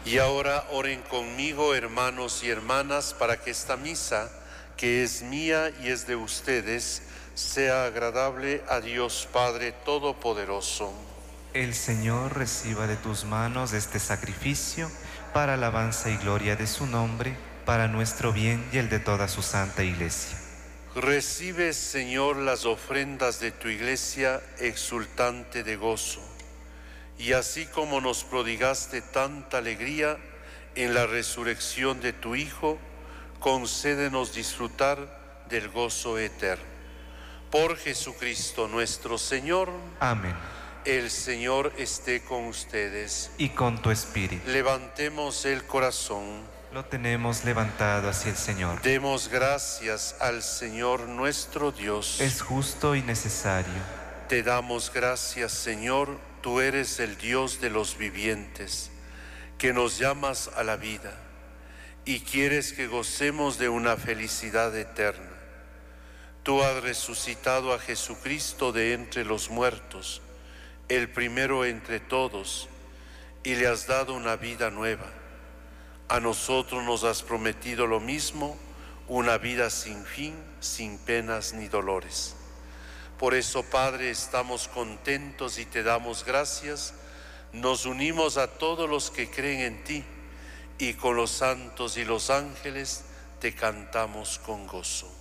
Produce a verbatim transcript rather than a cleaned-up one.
Y ahora oren conmigo, hermanos y hermanas, para que esta misa, que es mía y es de ustedes, sea agradable a Dios Padre Todopoderoso. El Señor reciba de tus manos este sacrificio para alabanza y gloria de su nombre, para nuestro bien y el de toda su santa Iglesia. Recibe, Señor, las ofrendas de tu Iglesia exultante de gozo, y así como nos prodigaste tanta alegría en la resurrección de tu Hijo, concédenos disfrutar del gozo eterno. Por Jesucristo nuestro Señor. Amén. El Señor esté con ustedes. Y con tu espíritu. Levantemos el corazón. Lo tenemos levantado hacia el Señor. Demos gracias al Señor nuestro Dios. Es justo y necesario. Te damos gracias, Señor, tú eres el Dios de los vivientes, que nos llamas a la vida y quieres que gocemos de una felicidad eterna. Tú has resucitado a Jesucristo de entre los muertos, el primero entre todos, y le has dado una vida nueva. A nosotros nos has prometido lo mismo, una vida sin fin, sin penas ni dolores. Por eso, Padre, estamos contentos y te damos gracias. Nos unimos a todos los que creen en ti y con los santos y los ángeles te cantamos con gozo.